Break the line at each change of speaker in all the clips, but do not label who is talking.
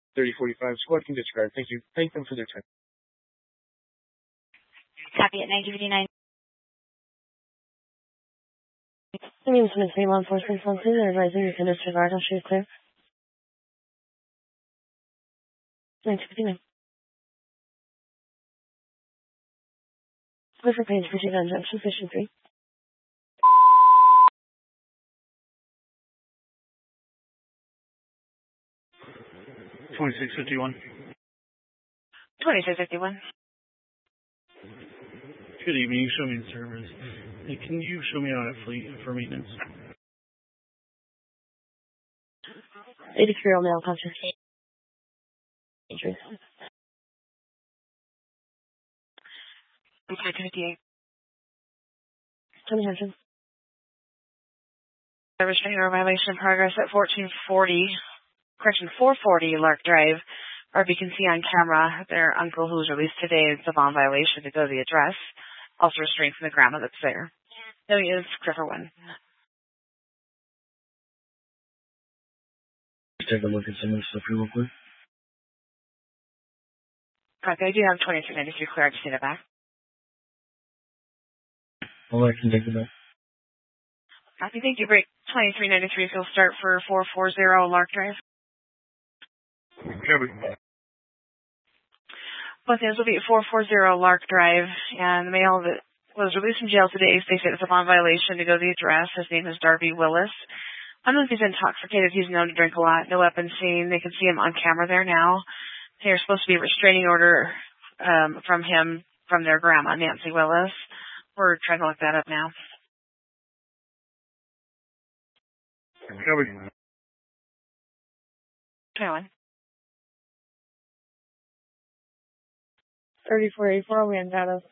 3045. Squad can discard. Thank you. Thank them for their time.
Copy at 959.
I mean, some law enforcement phone, please. They're advising you can disregard. I'll show you clear. 959. Go for page 50 gun junction, station 3.
2651.
2651.
Good evening. Show me the servers. Hey, can you show me out at Fleet for maintenance?
83-year-old male contact. Injuries.
58.
Tell me attention.
Restraining order violation in progress at 440 Lark Drive. RB can see on camera their uncle who was released today. It's a bond violation to go to the address. Also restrained from the grandma that's there. No, he is, except for one.
Take a look at some of the stuff real quick.
Copy. I do have 2393 clear. I just need it back.
All I can take it back.
Copy. Thank you. Break 2393. So we'll start for 440 Lark Drive.
Copy.
Both ends will be at 440 Lark Drive, and the male that was released from jail today states it's a bond violation to go to the address. His name is Darby Willis. I don't know if he's intoxicated. He's known to drink a lot. No weapons seen. They can see him on camera there now. There's supposed to be a restraining order from him, from their grandma, Nancy Willis. We're trying to look that up now.
Copy.
21.
3484, we had data.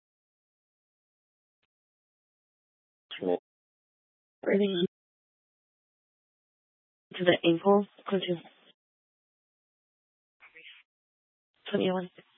Breathing to the ankle, close to 21.